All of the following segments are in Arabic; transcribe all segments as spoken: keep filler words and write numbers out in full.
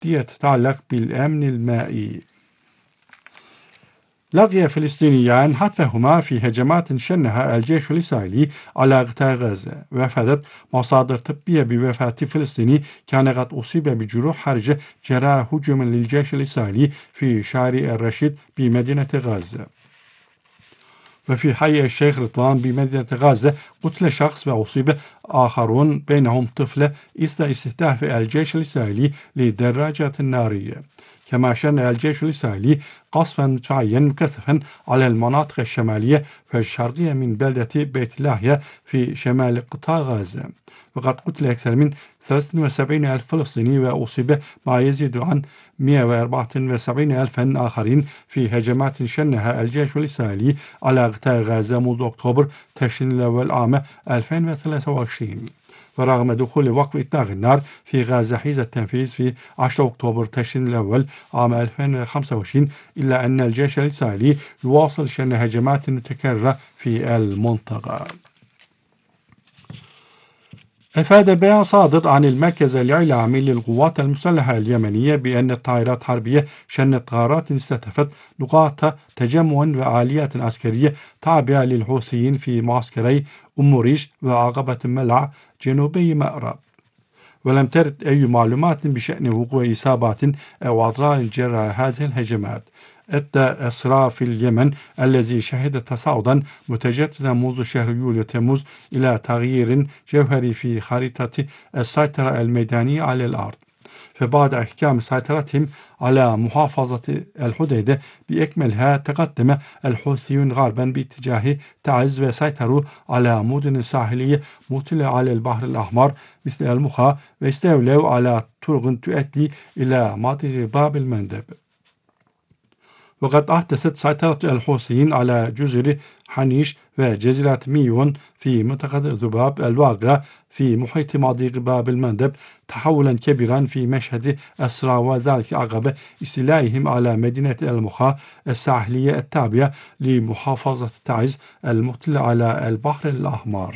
دي تتعلق بالأمن المائي. لقي فلسطينيان حتفهما في هجمات شنها الجيش الإسرائيلي على قطاع غزة، وافادت مصادر طبية بوفاة فلسطيني كان قد أصيب بجروح حرجة جراء هجوم للجيش الإسرائيلي في شارع الرشيد بمدينة غزة. وفي حي الشيخ رضوان بمدينة غزة قتل شخص وأصيب آخرون بينهم طفلة إثر استهداف الجيش الإسرائيلي لدراجات نارية. كما شن الجيش الإسرائيلي قصفا مدفعيا مكثفا على المناطق الشمالية والشرقية من بلدة بيت لاهيا في شمال قطاع غزة، وقد قتل أكثر من ثلاثة وسبعين ألف فلسطيني وأصيب ما يزيد عن مئة وأربعة وسبعين ألفا آخرين في هجمات شنها الجيش الإسرائيلي على قطاع غزة منذ أكتوبر تشرين الأول عام ألفين وثلاثة وعشرين. ورغم دخول وقف إطلاق النار في غزة حيز التنفيذ في عشرة أكتوبر تشرين الأول عام ألفين وخمسة وعشرين، إلا أن الجيش الإسرائيلي يواصل شن هجمات متكررة في المنطقة. أفاد بيان صادر عن المركز الإعلامي للقوات المسلحة اليمنية بأن الطائرات الحربية شنت غارات استهدفت نقاط تجمع وآليات عسكرية تابعة للحوثيين في معسكري أم ريش وعقبة ملع جنوبي مأرب، ولم ترد أي معلومات بشأن وقوع إصابات أو أضرار جراء هذه الهجمات. أدى الصراع في اليمن الذي شهد تصاعدا متجددا منذ شهر يوليو تموز إلى تغيير جوهري في خريطة السيطرة الميدانية على الأرض، فبعد إحكام سيطرتهم على محافظة الحديدة بأكملها تقدم الحوثيون غربا باتجاه تعز وسيطروا على مدن ساحلية مطلة على البحر الأحمر مثل المخا، واستولوا على طرق تؤدي إلى مضيق باب المندب. وقد أحدثت سيطرة الحوثيين على جزر حنيش وجزيرة ميون في منطقة ذباب الواقعة في محيط مضيق باب المندب تحولا كبيرا في مشهد الصراع، وذلك عقب استيلائهم على مدينة المخا الساحلية التابعة لمحافظة تعز المطلة على البحر الأحمر.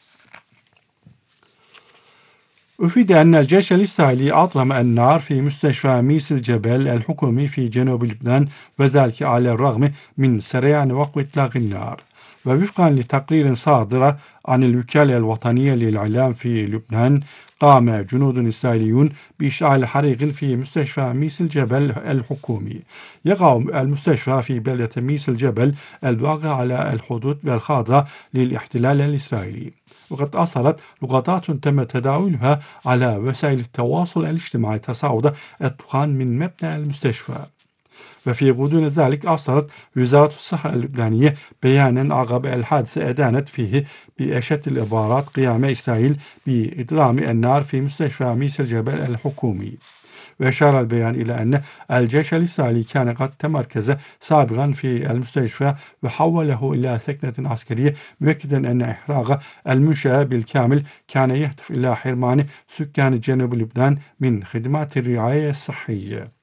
أفيد أن الجيش الإسرائيلي أطلق النار في مستشفى ميس الجبل الحكومي في جنوب لبنان، وذلك على الرغم من سريع وقف إطلاق النار. ووفقا لتقرير صادر عن الوكالة الوطنية للإعلام في لبنان، قام جنود إسرائيليون بإشعال حريق في مستشفى ميس الجبل الحكومي. يقع المستشفى في بلدة ميس الجبل الواقع على الحدود الخاضعة للاحتلال الإسرائيلي، وقد أثرت لقطات تم تداولها على وسائل التواصل الاجتماعي تصاعد الدخان من مبنى المستشفى. وفي غضون ذلك أصدرت وزارة الصحة اللبنانية بيانا عقب الحادثة أدانت فيه بأشد العبارات قيام إسرائيل بإضرام النار في مستشفى ميس الجبل الحكومي. وأشار البيان إلى أن الجيش الإسرائيلي كان قد تمركز سابقا في المستشفى وحوله إلى سكنة عسكرية، مؤكدا أن إحراق المنشأة بالكامل كان يهدف إلى حرمان سكان جنوب لبنان من خدمات الرعاية الصحية.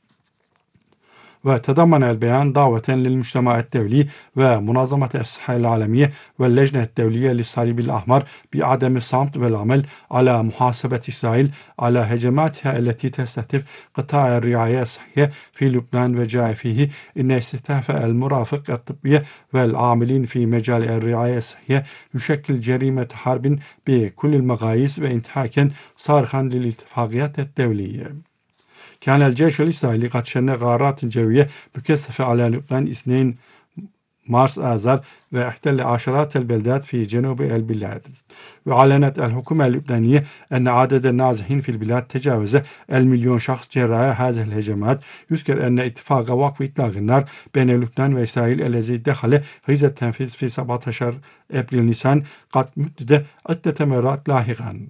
وتضمن البيان دعوة للمجتمع الدولي ومنظمة الصحة العالمية واللجنة الدولية للصليب الأحمر بعدم الصمت والعمل على محاسبة إسرائيل على هجماتها التي تستهدف قطاع الرعاية الصحية في لبنان، وجاء فيه إن استهداف المرافق الطبية والعاملين في مجال الرعاية الصحية يشكل جريمة حرب بكل المقاييس وانتهاكا صارخا للاتفاقيات الدولية. كان الجيش الإسرائيلي قد شن غارات جوية مكثفة على لبنان اثنين مارس آذار واحتل عشرات البلدات في جنوب البلاد. وأعلنت الحكومة اللبنانية أن عدد النازحين في البلاد تجاوز المليون شخص جراء هذه الهجمات. يذكر أن اتفاق وقف إطلاق النار بين لبنان وإسرائيل الذي دخل حيز التنفيذ في سبعة عشر أبريل نيسان قد مدد عدة مرات لاحقا.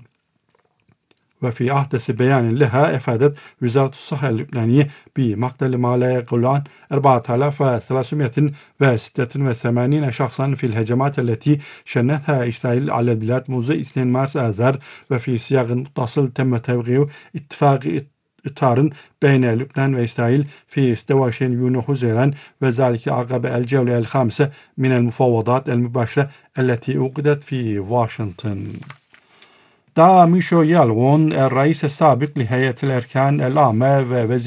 وفي أحدث بيان لها أفادت وزارة الصحة اللبنانية بمقتل ما لا يقل عن أربعة آلاف وثلاثمائة وستة وثمانين شخصا في الهجمات التي شنتها إسرائيل على البلاد منذ اثنين مارس آذار. وفي سياق متصل تم توقيع اتفاق إطار بين لبنان وإسرائيل في ستة وعشرين يونيو حزيران، وذلك عقب الجولة الخامسة من المفاوضات المباشرة التي عقدت في واشنطن. دعا ميشو يالغون الرئيس السابق لهيئة الأركان الأعمى ووزير